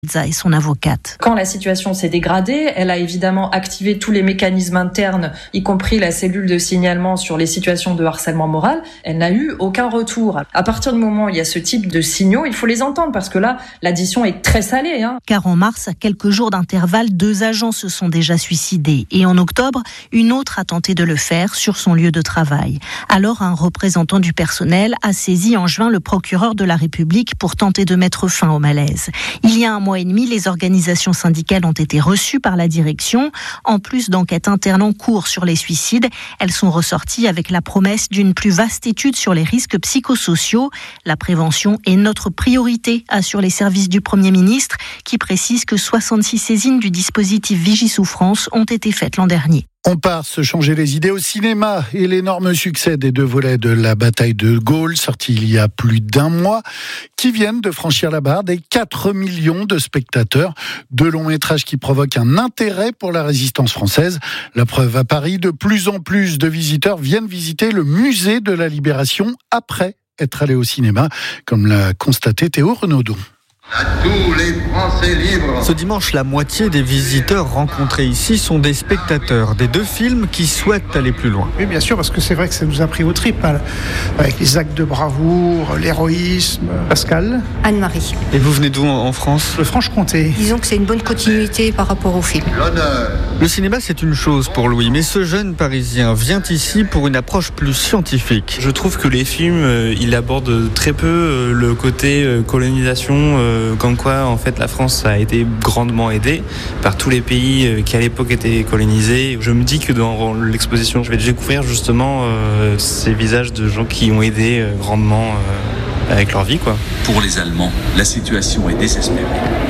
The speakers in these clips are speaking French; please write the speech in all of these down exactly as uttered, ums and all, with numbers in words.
et son avocate. Quand la situation s'est dégradée, elle a évidemment activé tous les mécanismes internes, y compris la cellule de signalement sur les situations de harcèlement moral. Elle n'a eu aucun retour. À partir du moment où il y a ce type de signaux, il faut les entendre parce que là, l'addition est très salée. Hein. Car en mars, à quelques jours d'intervalle, deux agents se sont déjà suicidés. Et en octobre, une autre a tenté de le faire sur son lieu de travail. Alors, un représentant du personnel a saisi en juin le procureur de la République pour tenter de mettre fin au malaise. Il y a un mois et demi, les organisations syndicales ont été reçues par la direction. En plus d'enquêtes internes en cours sur les suicides, elles sont ressorties avec la promesse d'une plus vaste étude sur les risques psychosociaux. La prévention est notre priorité, assurent les services du Premier ministre, qui précise que soixante-six saisines du dispositif Vigie-Souffrance ont été faites l'an dernier. On part se changer les idées au cinéma et l'énorme succès des deux volets de la bataille de Gaulle, sortis il y a plus d'un mois, qui viennent de franchir la barre des quatre millions de spectateurs. Deux longs métrages qui provoquent un intérêt pour la résistance française. La preuve à Paris, de plus en plus de visiteurs viennent visiter le musée de la Libération après être allés au cinéma, comme l'a constaté Théo Renaudon. À tous les Français libres. Ce dimanche, la moitié des visiteurs rencontrés ici sont des spectateurs des deux films qui souhaitent aller plus loin. Oui, bien sûr, parce que c'est vrai que ça nous a pris aux tripes, hein, avec les actes de bravoure, l'héroïsme. Pascal. Anne-Marie. Et vous venez d'où en France ? Le Franche-Comté. Disons que c'est une bonne continuité par rapport au film. L'honneur. Le cinéma, c'est une chose pour Louis, mais ce jeune Parisien vient ici pour une approche plus scientifique. Je trouve que les films, euh, ils abordent très peu euh, le côté euh, colonisation, euh, comme quoi en fait la France a été grandement aidée par tous les pays qui à l'époque étaient colonisés. Je me dis que dans l'exposition, je vais découvrir justement euh, ces visages de gens qui ont aidé euh, grandement euh, avec leur vie, quoi. Pour les Allemands, la situation est désespérée.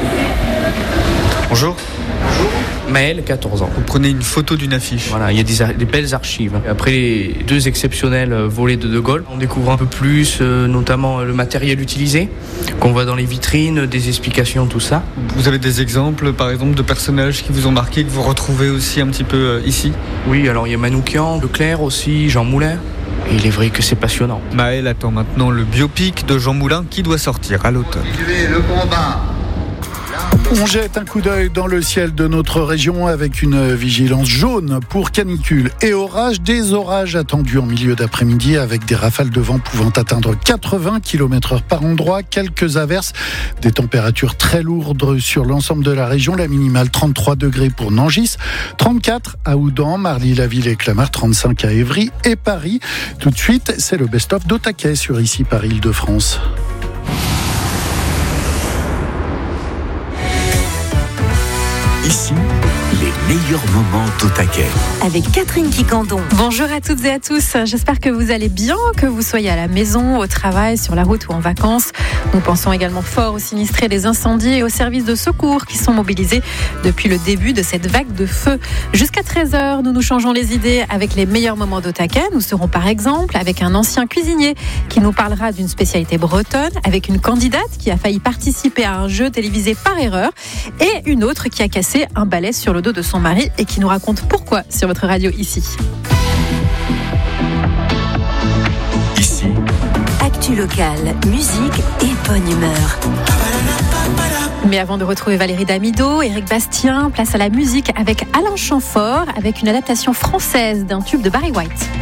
Bonjour. Bonjour. Maël, quatorze ans. Vous prenez une photo d'une affiche. Voilà, il y a des, des belles archives. Après les deux exceptionnels volets de De Gaulle, on découvre un peu plus, euh, notamment le matériel utilisé, qu'on voit dans les vitrines, des explications, tout ça. Vous avez des exemples, par exemple, de personnages qui vous ont marqué, que vous retrouvez aussi un petit peu euh, ici ? Oui, alors il y a Manoukian, Leclerc aussi, Jean Moulin. Et il est vrai que c'est passionnant. Maël attend maintenant le biopic de Jean Moulin qui doit sortir à l'automne. Le combat. On jette un coup d'œil dans le ciel de notre région avec une vigilance jaune pour canicule et orage. Des orages attendus en milieu d'après-midi avec des rafales de vent pouvant atteindre quatre-vingts kilomètres heure par endroit. Quelques averses, des températures très lourdes sur l'ensemble de la région. La minimale trente-trois degrés pour Nangis, trente-quatre à Houdan, Marly-la-Ville et Clamart, trente-cinq à Évry et Paris. Tout de suite, c'est le best-of d'Otaquet sur Ici par Île-de-France. Ici, les meilleurs moments d'Otaquet. Avec Catherine Quicandon. Bonjour à toutes et à tous. J'espère que vous allez bien, que vous soyez à la maison, au travail, sur la route ou en vacances. Nous pensons également fort aux sinistrés des incendies et aux services de secours qui sont mobilisés depuis le début de cette vague de feu. Jusqu'à treize heures, nous nous changeons les idées avec les meilleurs moments d'Otaquet. Nous serons par exemple avec un ancien cuisinier qui nous parlera d'une spécialité bretonne, avec une candidate qui a failli participer à un jeu télévisé par erreur et une autre qui a cassé un balai sur le dos de son mari et qui nous raconte pourquoi sur votre radio Ici. Ici. Actu locale, musique et bonne humeur. Mais avant de retrouver Valérie Damido, Éric Bastien, place à la musique avec Alain Chamfort, avec une adaptation française d'un tube de Barry White.